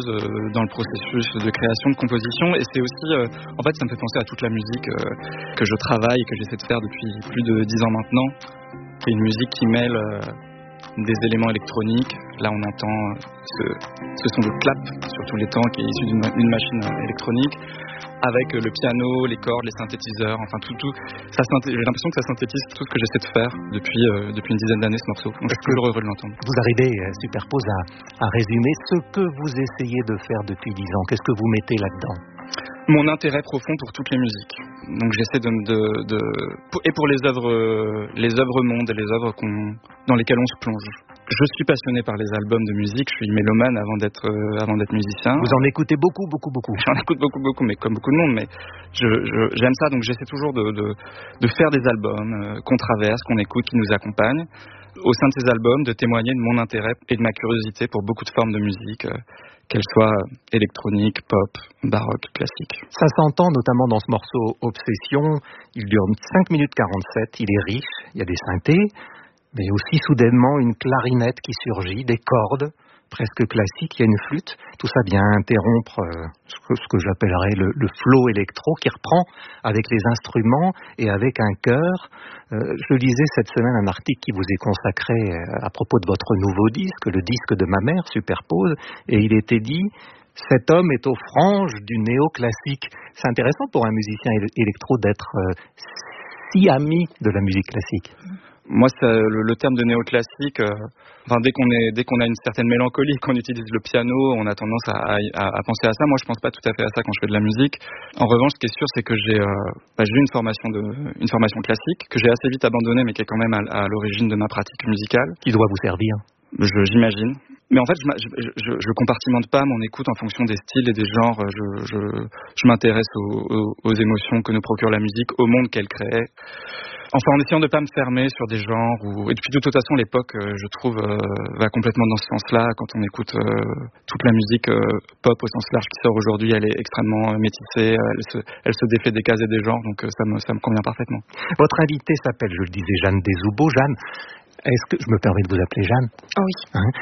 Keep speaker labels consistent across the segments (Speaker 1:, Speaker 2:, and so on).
Speaker 1: dans le processus de création, de composition, et c'est aussi, en fait, ça me fait penser à toute la musique que je travaille et que j'essaie de faire depuis plus de 10 ans maintenant, qui est une musique qui mêle des éléments électroniques. Là, on entend ce son de clap sur tous les temps qui est issu d'une machine électronique, avec le piano, les cordes, les synthétiseurs, enfin tout. J'ai l'impression que ça synthétise tout ce que j'essaie de faire depuis une dizaine d'années, ce morceau. Donc je suis toujours heureux de l'entendre.
Speaker 2: Vous arrivez, Superpose, à résumer ce que vous essayez de faire depuis 10 ans. Qu'est-ce que vous mettez là-dedans ?
Speaker 1: Mon intérêt profond pour toutes les musiques. Donc j'essaie et pour les œuvres mondes et les œuvres dans lesquelles on se plonge. Je suis passionné par les albums de musique, je suis mélomane avant d'être musicien.
Speaker 2: Vous en écoutez beaucoup.
Speaker 1: J'en écoute beaucoup, mais comme beaucoup de monde, mais j'aime ça, donc j'essaie toujours de faire des albums qu'on traverse, qu'on écoute, qui nous accompagnent. Au sein de ces albums, de témoigner de mon intérêt et de ma curiosité pour beaucoup de formes de musique, qu'elles soient électroniques, pop, baroque, classique.
Speaker 2: Ça s'entend notamment dans ce morceau Obsession. Il dure 5 minutes 47, il est riche, il y a des synthés, mais aussi soudainement une clarinette qui surgit, des cordes presque classiques, il y a une flûte. Tout ça vient interrompre ce que j'appellerais le flow électro qui reprend avec les instruments et avec un chœur. Je lisais cette semaine un article qui vous est consacré à propos de votre nouveau disque, le disque de ma mère, Superpose, et il était dit: cet homme est aux franges du néoclassique. C'est intéressant pour un musicien électro d'être si ami de la musique classique.
Speaker 1: Moi, le terme de néoclassique, dès qu'on a une certaine mélancolie, qu'on utilise le piano, on a tendance à penser à ça. Moi, je pense pas tout à fait à ça quand je fais de la musique. En revanche, ce qui est sûr, c'est que j'ai eu une formation classique que j'ai assez vite abandonnée, mais qui est quand même à l'origine de ma pratique musicale.
Speaker 2: Qui doit vous servir.
Speaker 1: J'imagine. Mais en fait, je compartimente pas mon écoute en fonction des styles et des genres. Je m'intéresse aux émotions que nous procure la musique, au monde qu'elle crée. Enfin, en essayant de pas me fermer sur des genres. Et puis de toute façon, l'époque, je trouve, va complètement dans ce sens-là. Quand on écoute toute la musique pop au sens large qui sort aujourd'hui, elle est extrêmement métissée. Elle se défait des cases et des genres, donc ça me convient parfaitement.
Speaker 2: Votre invitée s'appelle, je le disais, Jeanne Desoubeaux. Jeanne, est-ce que je me permets de vous appeler Jeanne ?
Speaker 3: Oui.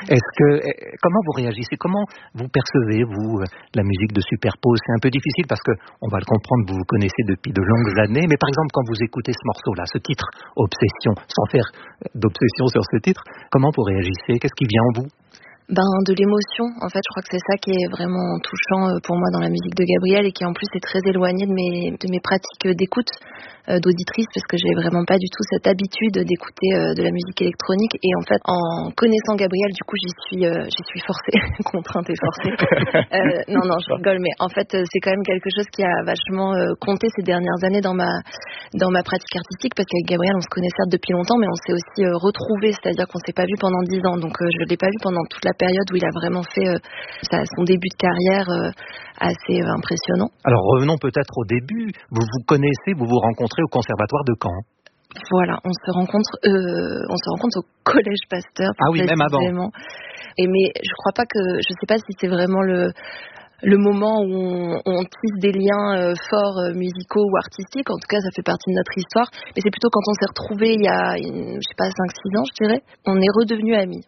Speaker 2: Comment vous réagissez ? Comment vous percevez, vous, la musique de Superpose ? C'est un peu difficile parce que, on va le comprendre, vous connaissez depuis de longues années, mais par exemple, quand vous écoutez ce morceau-là, ce titre, Obsession, sans faire d'obsession sur ce titre, comment vous réagissez ? Qu'est-ce qui vient en vous ?
Speaker 3: De l'émotion, en fait, je crois que c'est ça qui est vraiment touchant pour moi dans la musique de Gabriel et qui en plus est très éloigné de mes pratiques d'écoute, d'auditrice, parce que j'ai vraiment pas du tout cette habitude d'écouter de la musique électronique. Et en fait, en connaissant Gabriel, du coup, j'y suis forcée, contrainte et forcée. Non, je rigole, mais en fait, c'est quand même quelque chose qui a vachement compté ces dernières années dans ma pratique artistique, parce qu'avec Gabriel, on se connaît certes depuis longtemps, mais on s'est aussi retrouvés, c'est-à-dire qu'on s'est pas vu pendant 10 ans, donc je l'ai pas vu pendant toute la période où il a vraiment fait son début de carrière assez impressionnant.
Speaker 2: Alors revenons peut-être au début. Vous vous connaissez, vous vous rencontrez au conservatoire de Caen.
Speaker 3: Voilà, on se rencontre au Collège Pasteur.
Speaker 2: Ah oui, même avant.
Speaker 3: Mais je crois pas que, je sais pas si c'est vraiment le moment où on tisse des liens forts musicaux ou artistiques. En tout cas, ça fait partie de notre histoire. Mais c'est plutôt quand on s'est retrouvés il y a, 5-6 ans, je dirais. On est redevenus amis.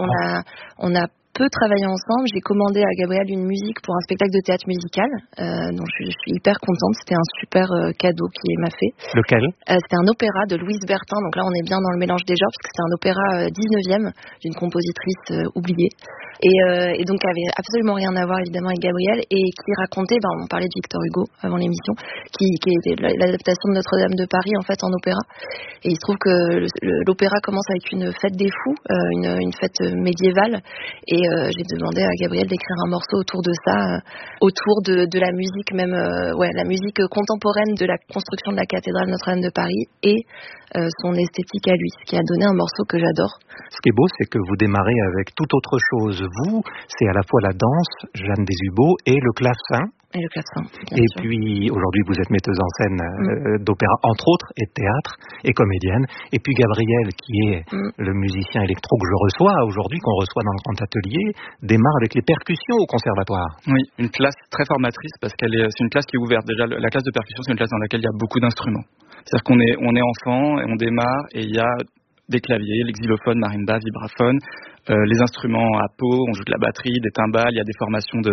Speaker 3: On a peu travaillé ensemble. J'ai commandé à Gabriel une musique pour un spectacle de théâtre musical, dont je suis hyper contente. C'était un super cadeau qu'il m'a fait.
Speaker 2: Lequel ?
Speaker 3: C'était un opéra de Louise Bertin. Donc là, on est bien dans le mélange des genres, parce que c'était un opéra 19e d'une compositrice oubliée. Et donc, qui avait absolument rien à voir, évidemment, avec Gabriel, et qui racontait, on parlait de Victor Hugo avant l'émission, qui était l'adaptation de Notre-Dame de Paris, en fait, en opéra. Et il se trouve que l'opéra commence avec une fête des fous, une fête médiévale, et j'ai demandé à Gabriel d'écrire un morceau autour de ça, autour de la musique même, la musique contemporaine de la construction de la cathédrale Notre-Dame de Paris et son esthétique à lui, ce qui a donné un morceau que j'adore.
Speaker 2: Ce qui est beau, c'est que vous démarrez avec toute autre chose. Vous, c'est à la fois la danse, Jeanne Desoubeaux, et le clavecin.
Speaker 3: Et le clavecin, bien
Speaker 2: et
Speaker 3: sûr.
Speaker 2: Puis, aujourd'hui, vous êtes metteuse en scène d'opéra, entre autres, et de théâtre, et comédienne. Et puis, Gabriel, qui est le musicien électro que je reçois aujourd'hui, qu'on reçoit dans le grand atelier, démarre avec les percussions au conservatoire.
Speaker 1: Oui, une classe très formatrice, parce c'est une classe qui est ouverte. Déjà, la classe de percussion, c'est une classe dans laquelle il y a beaucoup d'instruments. C'est-à-dire qu'on est enfant, et on démarre, et il y a des claviers, les xylophones, marimba, vibraphone, les instruments à peau, on joue de la batterie, des timbales, il y a des formations de